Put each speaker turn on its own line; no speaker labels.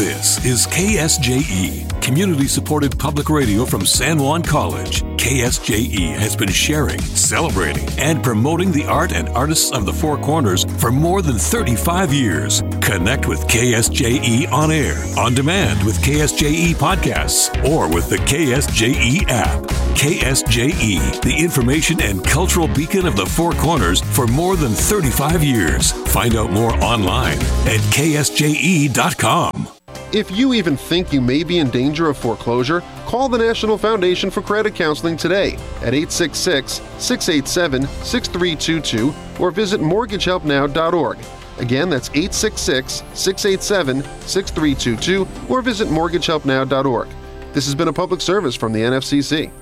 This is KSJE, community-supported public radio from San Juan College. KSJE has been sharing, celebrating, and promoting the art and artists of the Four Corners for more than 35 years. Connect with KSJE on air, on demand with KSJE podcasts, or with the KSJE app. KSJE, the information and cultural beacon of the Four Corners for more than 35 years. Find out more online at ksje.com.
If you even think you may be in danger of foreclosure, call the National Foundation for Credit Counseling today at 866-687-6322 or visit mortgagehelpnow.org. Again, that's 866-687-6322 or visit mortgagehelpnow.org. This has been a public service from the NFCC.